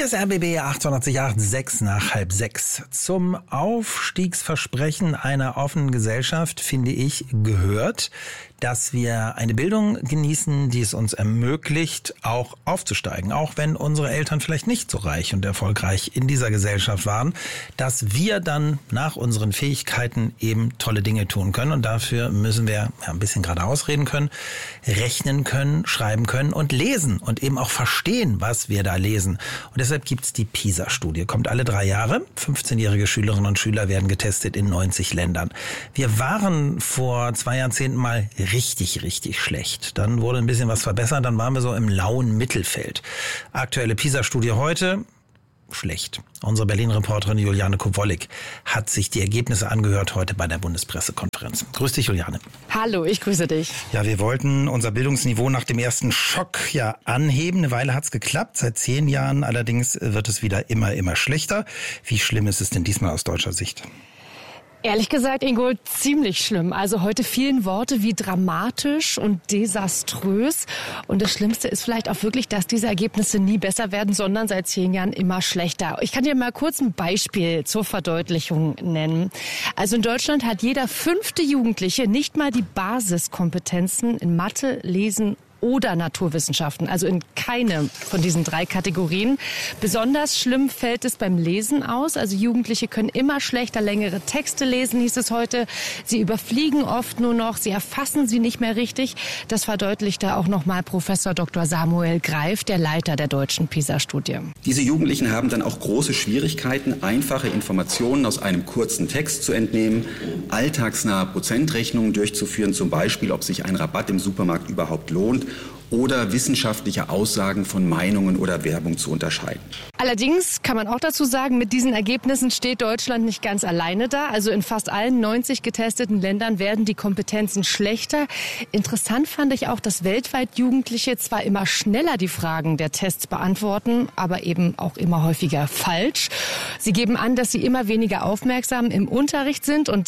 Hier ist RBB 886, 6 nach halb 6. Zum Aufstiegsversprechen einer offenen Gesellschaft, finde ich, gehört, dass wir eine Bildung genießen, die es uns ermöglicht, auch aufzusteigen. Auch wenn unsere Eltern vielleicht nicht so reich und erfolgreich in dieser Gesellschaft waren, dass wir dann nach unseren Fähigkeiten eben tolle Dinge tun können. Und dafür müssen wir ein bisschen geradeaus reden können, rechnen können, schreiben können und lesen und eben auch verstehen, was wir da lesen. Und deshalb gibt's die PISA-Studie. Kommt alle 3 Jahre. 15-jährige Schülerinnen und Schüler werden getestet in 90 Ländern. Wir waren vor 2 Jahrzehnten mal richtig schlecht. Dann wurde ein bisschen was verbessert, dann waren wir so im lauen Mittelfeld. Aktuelle PISA-Studie heute, schlecht. Unsere Berlin-Reporterin Juliane Kowollik hat sich die Ergebnisse angehört heute bei der Bundespressekonferenz. Grüß dich, Juliane. Hallo, ich grüße dich. Ja, wir wollten unser Bildungsniveau nach dem ersten Schock anheben. Eine Weile hat's geklappt. Seit 10 Jahren allerdings wird es wieder immer schlechter. Wie schlimm ist es denn diesmal aus deutscher Sicht? Ehrlich gesagt, Ingo, ziemlich schlimm. Also heute vielen Worte wie dramatisch und desaströs. Und das Schlimmste ist vielleicht auch wirklich, dass diese Ergebnisse nie besser werden, sondern seit 10 Jahren immer schlechter. Ich kann dir mal kurz ein Beispiel zur Verdeutlichung nennen. Also in Deutschland hat jeder 5. Jugendliche nicht mal die Basiskompetenzen in Mathe, Lesen oder Naturwissenschaften, also in keine von diesen 3 Kategorien. Besonders schlimm fällt es beim Lesen aus. Also Jugendliche können immer schlechter längere Texte lesen, hieß es heute. Sie überfliegen oft nur noch, sie erfassen sie nicht mehr richtig. Das verdeutlichte auch nochmal Professor Dr. Samuel Greif, der Leiter der deutschen PISA-Studie. Diese Jugendlichen haben dann auch große Schwierigkeiten, einfache Informationen aus einem kurzen Text zu entnehmen, alltagsnahe Prozentrechnungen durchzuführen, zum Beispiel, ob sich ein Rabatt im Supermarkt überhaupt lohnt, oder wissenschaftliche Aussagen von Meinungen oder Werbung zu unterscheiden. Allerdings kann man auch dazu sagen, mit diesen Ergebnissen steht Deutschland nicht ganz alleine da. Also in fast allen 90 getesteten Ländern werden die Kompetenzen schlechter. Interessant fand ich auch, dass weltweit Jugendliche zwar immer schneller die Fragen der Tests beantworten, aber eben auch immer häufiger falsch. Sie geben an, dass sie immer weniger aufmerksam im Unterricht sind und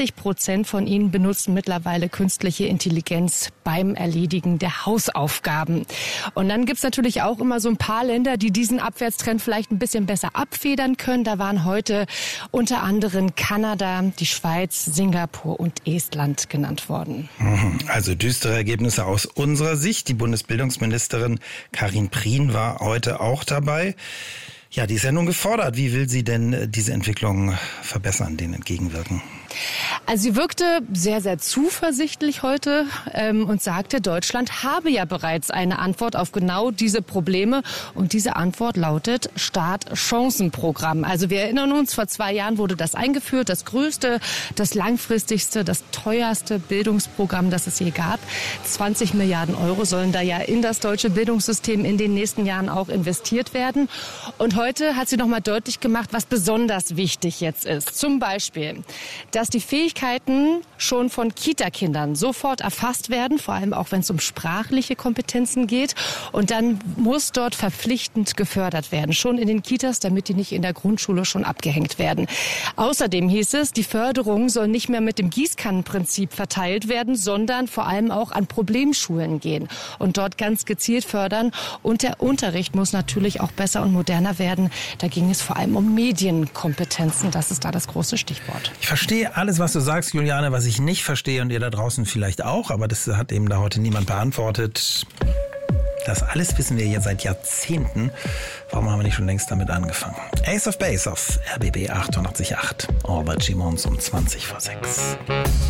30% von ihnen benutzen mittlerweile künstliche Intelligenz beim Erledigen der Hausaufgaben. Und dann gibt's natürlich auch immer so ein paar Länder, die diesen Abwärtstrend vielleicht ein bisschen besser abfedern können. Da waren heute unter anderem Kanada, die Schweiz, Singapur und Estland genannt worden. Also düstere Ergebnisse aus unserer Sicht. Die Bundesbildungsministerin Karin Prien war heute auch dabei. Ja, die ist ja nun gefordert. Wie will sie denn diese Entwicklung verbessern, denen entgegenwirken? Also sie wirkte sehr zuversichtlich heute und sagte, Deutschland habe ja bereits eine Antwort auf genau diese Probleme. Und diese Antwort lautet Start-Chancen-Programm. Also wir erinnern uns, vor 2 Jahren wurde das eingeführt. Das größte, das langfristigste, das teuerste Bildungsprogramm, das es je gab. 20 Milliarden Euro sollen da ja in das deutsche Bildungssystem in den nächsten Jahren auch investiert werden. Und heute hat sie noch mal deutlich gemacht, was besonders wichtig jetzt ist. Zum Beispiel, dass die Fähigkeiten schon von Kita-Kindern sofort erfasst werden, vor allem auch wenn es um sprachliche Kompetenzen geht. Und dann muss dort verpflichtend gefördert werden, schon in den Kitas, damit die nicht in der Grundschule schon abgehängt werden. Außerdem hieß es, die Förderung soll nicht mehr mit dem Gießkannenprinzip verteilt werden, sondern vor allem auch an Problemschulen gehen und dort ganz gezielt fördern. Und der Unterricht muss natürlich auch besser und moderner werden. Da ging es vor allem um Medienkompetenzen. Das ist da das große Stichwort. Ich verstehe alles, was du sagst, Juliane. Was ich nicht verstehe und ihr da draußen vielleicht auch, aber das hat eben da heute niemand beantwortet. Das alles wissen wir ja seit Jahrzehnten. Warum haben wir nicht schon längst damit angefangen? Ace of Base auf RBB 886. Albert Gimons um 20 vor 6.